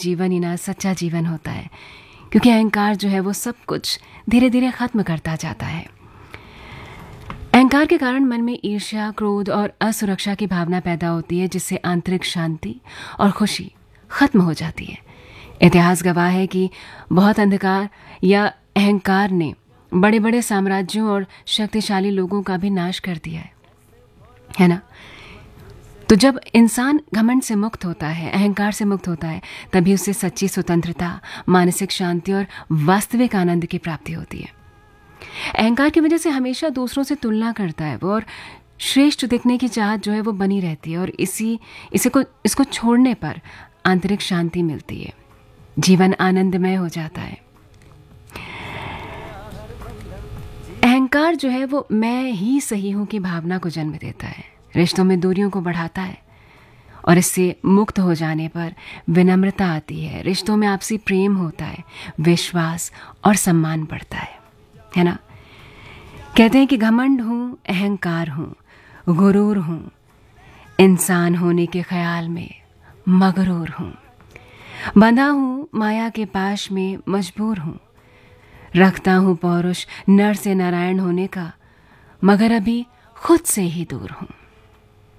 जीवन ही ना सच्चा जीवन होता है, क्योंकि अहंकार जो है वो सब कुछ धीरे धीरे खत्म करता जाता है। अहंकार के कारण मन में ईर्ष्या, क्रोध और असुरक्षा की भावना पैदा होती है, जिससे आंतरिक शांति और खुशी खत्म हो जाती है। इतिहास गवाह है कि बहुत अंधकार या अहंकार ने बड़े बड़े साम्राज्यों और शक्तिशाली लोगों का भी नाश कर दिया है ना। तो जब इंसान घमंड से मुक्त होता है, अहंकार से मुक्त होता है, तभी उसे सच्ची स्वतंत्रता, मानसिक शांति और वास्तविक आनंद की प्राप्ति होती है। अहंकार की वजह से हमेशा दूसरों से तुलना करता है वो, और श्रेष्ठ दिखने की चाहत जो है वो बनी रहती है, और इसको छोड़ने पर आंतरिक शांति मिलती है, जीवन आनंदमय हो जाता है। अहंकार जो है वो मैं ही सही हूं की भावना को जन्म देता है, रिश्तों में दूरियों को बढ़ाता है, और इससे मुक्त हो जाने पर विनम्रता आती है, रिश्तों में आपसी प्रेम होता है, विश्वास और सम्मान बढ़ता है ना। कहते हैं कि घमंड हूं, अहंकार हूं, गुरूर हूं, इंसान होने के ख्याल में मगरूर हूं, बंधा हूं माया के पाश में मजबूर हूं, रखता हूं पौरुष नर से नारायण होने का, मगर अभी खुद से ही दूर हूं।